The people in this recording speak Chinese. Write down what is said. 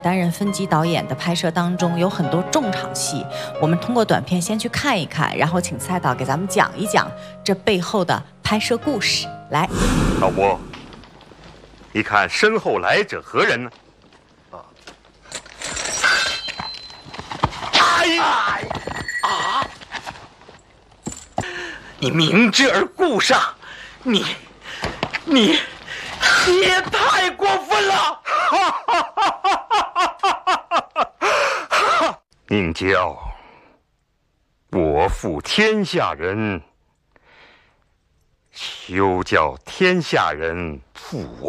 担任分级导演的拍摄当中有很多重场戏，我们通过短片先去看一看，然后请蔡导给咱们讲一讲这背后的拍摄故事。来， 老伯，你看身后来者何人呢？ 哎呀！啊！你明知而故上，你也太过分了！ 宁娇，我负天下人，休叫天下人负我。